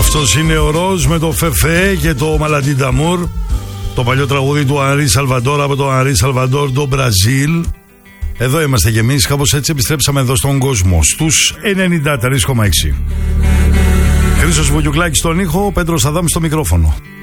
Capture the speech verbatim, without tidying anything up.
Αυτός είναι ο Ροζ με το Φεφέ και το Μαλαντίν Νταμούρ. Το παλιό τραγούδι του Ανρί Σαλβαντόρ από το Ανρί Σαλβαντόρ το Μπραζίλ. Εδώ είμαστε κι εμείς, κάπως έτσι επιστρέψαμε εδώ στον κόσμο, στους ενενήντα τρία κόμμα έξι. Χρήστος Βουγιουκλάκης στον ήχο, Πέτρος Αδάμ στο μικρόφωνο.